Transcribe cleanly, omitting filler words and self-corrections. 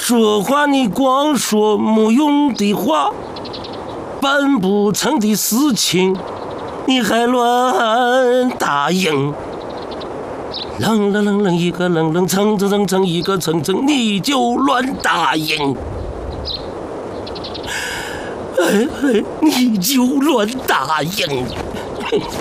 说话你光说没用的话，办不成的事情你还乱答应。愣了愣了一个愣愣，蹭蹭蹭蹭一个蹭蹭，你就乱答应。你就乱答应。